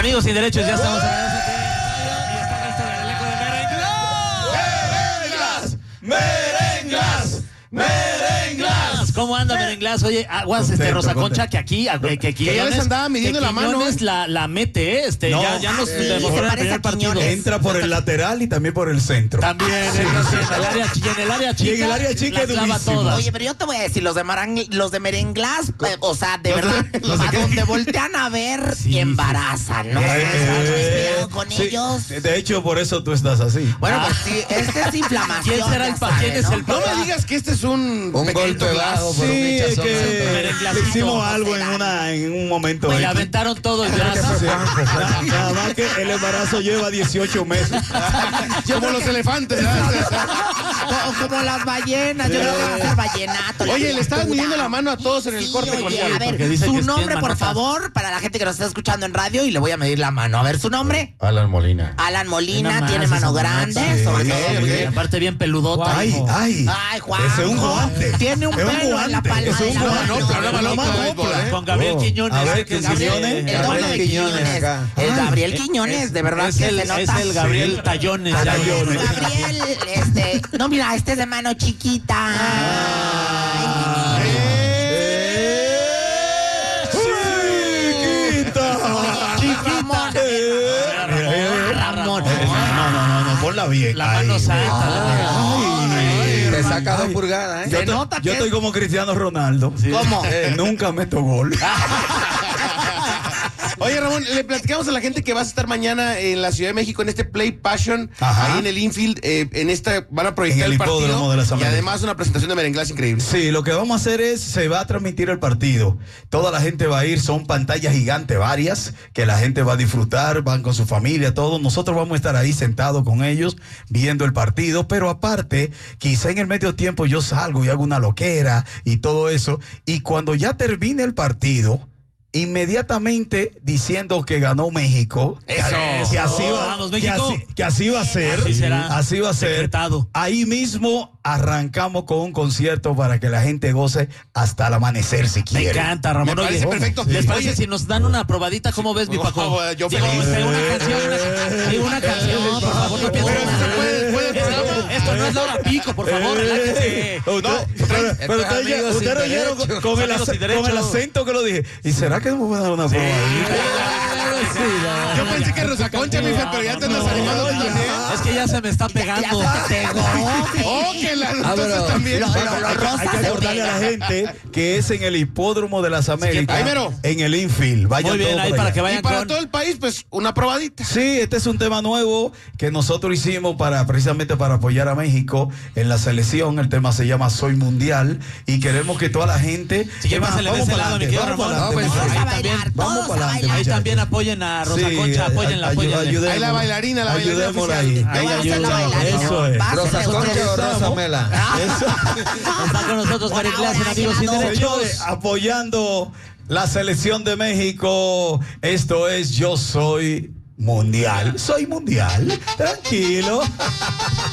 Amigos sin derechos, ya estamos en y está listo el elenco de ¡Merenglas! ¡Merenglas! ¿Cómo anda Merenglas? Oye, aguas, Rosa Concha, que aquí, que ya les andaba midiendo la mano. La mete, ya nos demostró en el primer partido. Entra por el lateral y también por el centro. También, en el área chica. Y en el área chica es durísimo. Oye, pero yo te voy a decir, los de Merenglas, o sea, de verdad, a donde voltean a ver, embarazan, ¿no? Cuidado con ellos. De hecho, por eso tú estás así. Bueno, pues sí, este es inflamación. ¿Quién será el papá? ¿Quién es el papá? No me digas que este es un golpe bajo por un Sí, es hinchazón. que le hicimos algo en un momento. Le aventaron todo el brazo. Nada más que el embarazo lleva 18 meses. como los elefantes, ¿sabes? Como las ballenas, yo creo que va a ser vallenato. Oye, le estabas midiendo la mano a todos en el corte oye, comercial. a ver, porque dice su que es nombre, bien por manotas. favor, para la gente que nos está escuchando en radio, y le voy a medir la mano. A ver, su nombre. Alan Molina. Alan Molina, Nada más, tiene mano esa grande, manota. sobre Sí, todo. y aparte bien peludota. Ay, Ay, Juan. Ese es un guante. Tiene un Es un pelo en la guante. palma Es de un la guante. mano. Con Gabriel Quiñones. A ver, que Quiñones. El doble de Quiñones. El Gabriel Quiñones, de verdad que se nota. Es el Gabriel Tallones. Gabriel, no, mira, este es de mano chiquita. Ramón. No, ponla bien. La mano santa. Te saca 2 pulgadas, Se nota Yo que estoy como Cristiano Ronaldo. ¿Cómo? Nunca meto gol. Oye, Ramón, le platicamos a la gente que vas a estar mañana en la Ciudad de México en este Play Passion, Ajá. ahí en el infield, en esta van a proyectar En el el partido hipódromo de las y Américas. además una presentación de Merenglas increíble. Sí, lo que vamos a hacer es, se va a transmitir el partido. Toda la gente va a ir, son pantallas gigantes varias, que la gente va a disfrutar, van con su familia, todos. Nosotros vamos a estar ahí sentados con ellos, viendo el partido, pero aparte, quizá en el medio tiempo yo salgo y hago una loquera y todo eso, y cuando ya termine el partido, inmediatamente diciendo que ganó México, que así va a ser, así va a ser. Decretado. Ahí mismo arrancamos con un concierto para que la gente goce hasta el amanecer si Me quiere. encanta, Ramón. Me parece Oye, perfecto. ¿Les parece Oye, si nos dan una probadita? ¿Cómo ves, mi Paco? yo Digo, feliz. una canción, por favor, no pierdas Pero nada. se puede después del programa. Esto no es la hora pico, por favor, relájense. Pero ustedes oyeron con el Amigos sin derechos. acento que lo dije. ¿Y será que me voy a dar una probadita? Yo pensé que Rosa Concha, mi hija, pero ya te andas animando tú también. Es que ya se me está pegando. Ya se te pegó. Oh, que las pero- rosas también. Hay que acordarle a la gente que es en el hipódromo de las Américas, ahí mero. en el infield. Vayan Muy bien, todos ahí para para allá. que Y vayan para con... todo el país, pues, una probadita. Sí, este es un tema nuevo que nosotros hicimos precisamente para apoyar a México en la selección. El tema se llama Soy Mundial y queremos que toda la gente. Si quieren, pásenle de ese lado, mi querido Ramón. Todos a bailar, Vamos todos para a adelante. bailar. Ahí también apoyen a Rosa Concha, apóyenla, apóyenla. Ahí la bailarina Ayudémosla oficial. ahí. Yo voy a ser la bailarina. Eso es. Pásenle Rosa Concha ustedes. o Rosa Mela. Está con nosotros Merenglas en Amigos sin Señores, Derechos. Señores, apoyando la selección de México. Esto es Yo Soy Mundial. Soy mundial. Tranquilo.